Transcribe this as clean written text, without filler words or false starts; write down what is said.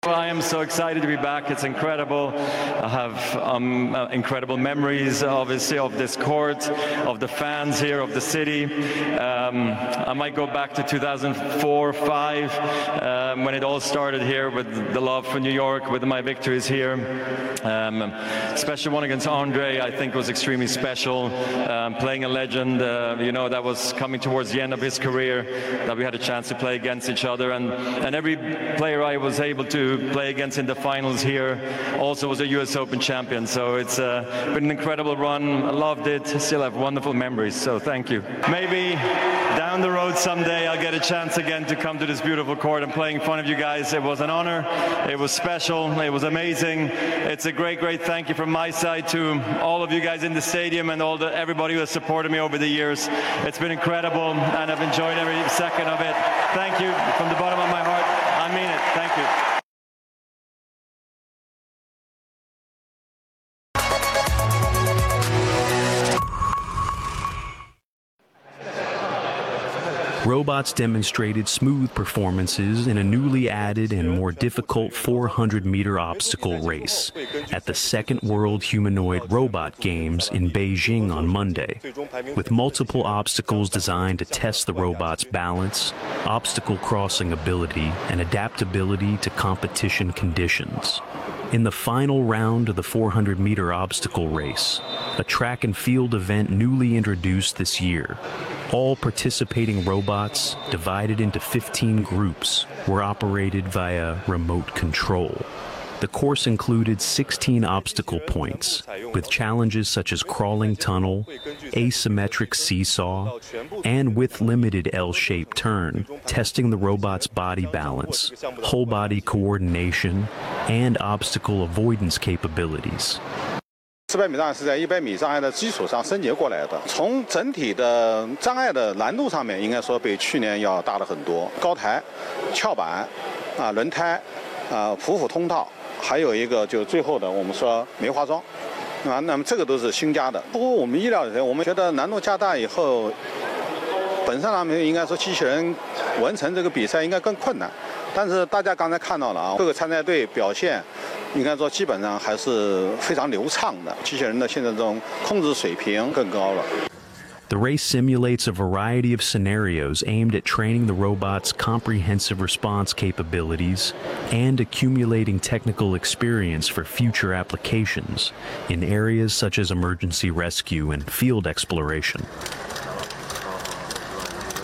I am so excited to be back. It's incredible. I have incredible memories, obviously, of this court, of the fans here, of the city. I might go back to 2004-5 when it all started here with the love for New York, with my victories here. Especially one against Andre, I think was extremely special. Playing a legend, that was coming towards the end of his career, that we had a chance to play against each other. And every player I was able to play against in the finals here also was a US Open champion. So it's been an incredible run. I loved it. Still have wonderful memories. So thank you. Maybe down the road someday I'll get a chance again to come to this beautiful court and play in front of you guys. It was an honor. It was special. It was amazing. It's a great, great thank you from my side to all of you guys in the stadium and everybody who has supported me over the years. It's been incredible and I've enjoyed every second of it. Thank you from the bottom of my heart. I mean it. Thank you. Robots demonstrated smooth performances in a newly added and more difficult 400-meter obstacle race at the Second World Humanoid Robot Games in Beijing on Monday, with multiple obstacles designed to test the robot's balance, obstacle crossing ability, and adaptability to competition conditions. In the final round of the 400-meter obstacle race, a track and field event newly introduced this year, all participating robots, divided into 15 groups, were operated via remote control. The course included 16 obstacle points, with challenges such as crawling tunnel, asymmetric seesaw, and with limited L-shaped turn, testing the robot's body balance, whole body coordination, and obstacle avoidance capabilities. 400米障碍是在100米障碍的基础上升级过来的。从整体的障碍的难度上面，应该说比去年要大了很多。高台、翘板、轮胎、普普通道，还有一个就最后的我们说梅花桩，那么这个都是新加的。不过我们意料的，我们觉得难度加大以后，本身上面应该说机器人完成这个比赛应该更困难。但是大家刚才看到了各个参赛队表现。 应该说，基本上还是非常流畅的。机器人的现在这种控制水平更高了。 The race simulates a variety of scenarios aimed at training the robot's comprehensive response capabilities and accumulating technical experience for future applications in areas such as emergency rescue and field exploration.